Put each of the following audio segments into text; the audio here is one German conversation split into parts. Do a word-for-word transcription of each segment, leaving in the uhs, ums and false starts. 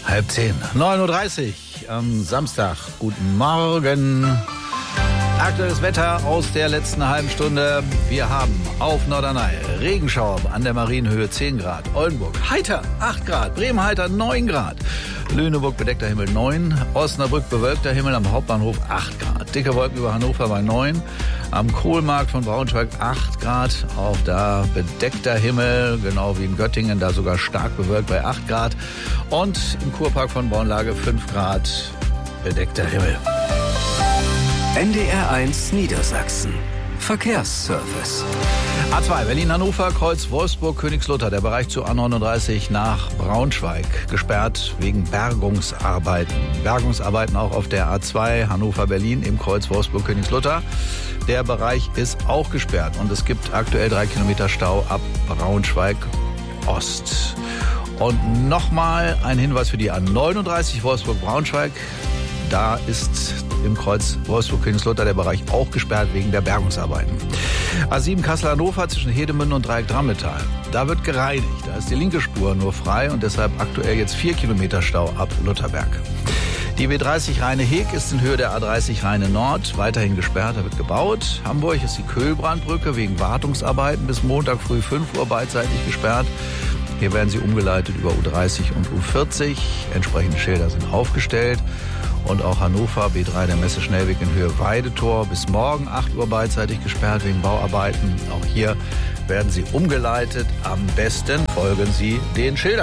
Halb zehn, neun Uhr dreißig am Samstag. Guten Morgen. Aktuelles Wetter aus der letzten halben Stunde. Wir haben auf Norderney Regenschauer an der Marienhöhe zehn Grad. Oldenburg heiter acht Grad. Bremen heiter neun Grad. Lüneburg bedeckter Himmel neun. Osnabrück bewölkter Himmel am Hauptbahnhof acht Grad. Dicke Wolken über Hannover bei neun. Am Kohlmarkt von Braunschweig acht Grad. Auch da bedeckter Himmel, genau wie in Göttingen, da sogar stark bewölkt bei acht Grad. Und im Kurpark von Braunlage fünf Grad bedeckter Himmel. N D R eins Niedersachsen. Verkehrsservice. A zwei Berlin-Hannover, Kreuz Wolfsburg-Königslutter. Der Bereich zu A neununddreißig nach Braunschweig. Gesperrt wegen Bergungsarbeiten. Bergungsarbeiten auch auf der A zwei Hannover-Berlin im Kreuz Wolfsburg-Königslutter. Der Bereich ist auch gesperrt und es gibt aktuell drei Kilometer Stau ab Braunschweig-Ost. Und nochmal ein Hinweis für die A neununddreißig Wolfsburg-Braunschweig. Da ist im Kreuz Wolfsburg-Königslutter der Bereich auch gesperrt wegen der Bergungsarbeiten. A sieben Kassel-Hannover zwischen Hedemünde und Dreieck-Drammetal. Da wird gereinigt. Da ist die linke Spur nur frei und deshalb aktuell jetzt vier Kilometer Stau ab Lutherberg. Die B dreißig Rheine-Heg ist in Höhe der A dreißig Rheine-Nord weiterhin gesperrt, da wird gebaut. Hamburg ist die Köhlbrandbrücke wegen Wartungsarbeiten bis Montag früh fünf Uhr beidseitig gesperrt. Hier werden sie umgeleitet über U dreißig und U vierzig. Entsprechende Schilder sind aufgestellt. Und auch Hannover, B drei der Messe-Schnellweg in Höhe Weidetor bis morgen acht Uhr beidseitig gesperrt wegen Bauarbeiten. Auch hier werden sie umgeleitet. Am besten folgen Sie den Schildern.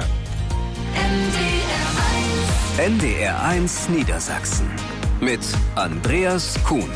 N D R eins Niedersachsen mit Andreas Kuhn.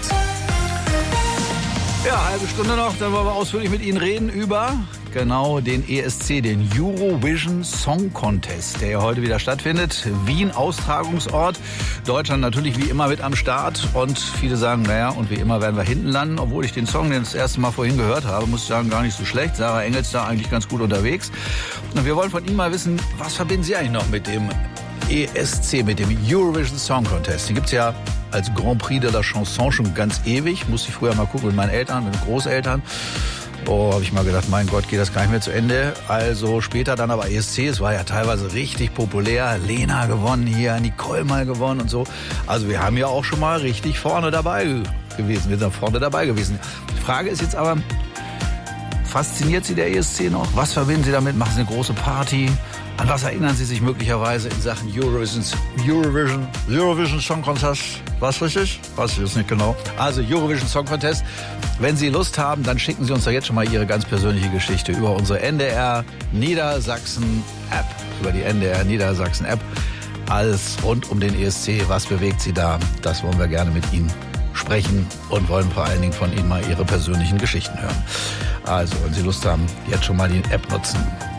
Ja, halbe Stunde noch, dann wollen wir ausführlich mit Ihnen reden über genau den E S C, den Eurovision Song Contest, der ja heute wieder stattfindet. Wien, Austragungsort. Deutschland natürlich wie immer mit am Start. Und viele sagen, naja, und wie immer werden wir hinten landen. Obwohl ich den Song, den ich das erste Mal vorhin gehört habe, muss ich sagen, gar nicht so schlecht. Sarah Engels da eigentlich ganz gut unterwegs. Und wir wollen von Ihnen mal wissen, was verbinden Sie eigentlich noch mit dem E S C, mit dem Eurovision Song Contest? Den gibt's ja als Grand Prix de la Chanson schon ganz ewig. Musste ich früher mal gucken mit meinen Eltern, mit den Großeltern. Oh, habe ich mal gedacht, mein Gott, geht das gar nicht mehr zu Ende. Also später dann aber E S C, es war ja teilweise richtig populär. Lena gewonnen hier, Nicole mal gewonnen und so. Also wir haben ja auch schon mal richtig vorne dabei gewesen. Wir sind vorne dabei gewesen. Die Frage ist jetzt aber, fasziniert Sie der E S C noch? Was verbinden Sie damit? Machen Sie eine große Party? An was erinnern Sie sich möglicherweise in Sachen Eurovision, Eurovision, Eurovision Song Contest? Was richtig? Weiß ich jetzt nicht genau. Also Eurovision Song Contest. Wenn Sie Lust haben, dann schicken Sie uns doch jetzt schon mal Ihre ganz persönliche Geschichte über unsere N D R Niedersachsen App. Über die N D R Niedersachsen App. Alles rund um den E S C. Was bewegt Sie da? Das wollen wir gerne mit Ihnen sprechen und wollen vor allen Dingen von Ihnen mal Ihre persönlichen Geschichten hören. Also, wenn Sie Lust haben, jetzt schon mal die App nutzen.